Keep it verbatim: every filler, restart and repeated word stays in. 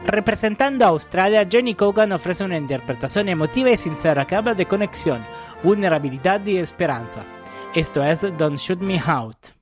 Representando a Australia, Jenny Cogan ofrece una interpretación emotiva y sincera que habla de conexión, vulnerabilidad y esperanza. Esto es Don't Shoot Me Out.